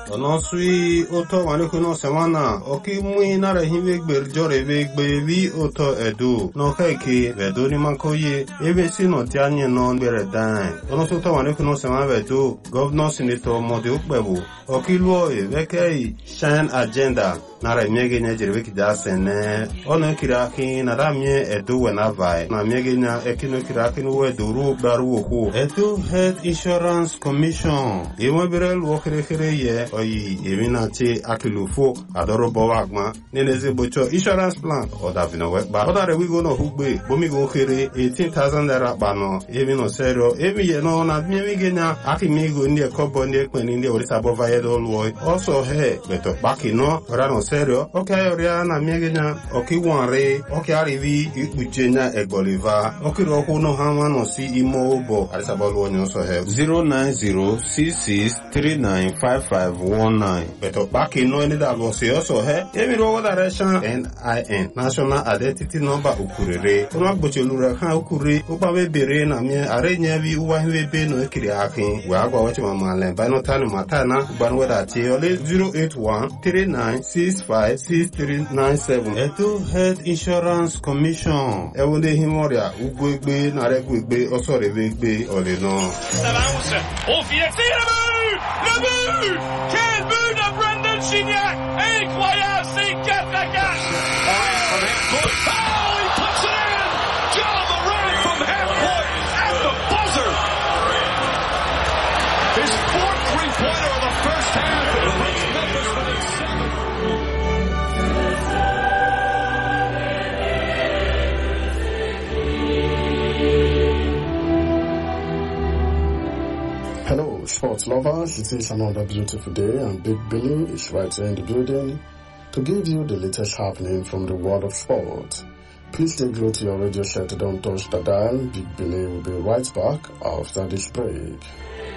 ono sui oto wanekuno semana oki mui nare hive gberjore ve vi oto edu no keke vedo ni mankoye ebe sino tianye no bere dan ono soto wanekuno semana vedo governor senator mode ukbebu oki luo e veke shine agenda nare miege nya jerebe kida sene ono kiraki na ramie edu wena vai na miege nya ekino kiraki no weduru baru oku edu health insurance commission imo bere luo kere ye oyi eminati akilufo adoro bowagma neneze bocho insurance plan odavino weba odare wigo no hugbe bomigo kere 18,000 naira bano emino serio emiye no na miege nya akimigo ndi ekobo ndi ekweni ndi orisa bova yedo luo also he beto baki no orano serio okay oria na miege nya okiwanre okay arivi ikpuchenya egboliva okiro kuno hama no si imo obo arisa bolu onyo so he 09066395519 beto baki no ni da lo se also he emiro direction NIN national identity number ukurere ono gbochelu ha ukure ubabe bere na mi arenya bi uwa hwebe no ekiri akin we agwa wachi mamale ba no tanu matana banwe da ti ole 08139656397 eto health insurance commission ewonde himoria ugwegbe na regwegbe osorevegbe ole no Quel but de Brendan Gignac! Incroyable, c'est 4-4! Oh, he puts it in! John Moran from half-court at the buzzer! His fourth three-pointer of the first half, and it puts Memphis within 7. Hello, sports lovers. It is another beautiful day, and Big Billy is right here in the building to give you the latest happening from the world of sport. Please stay glued to your radio set. Don't touch the dial. Big Billy will be right back after this break.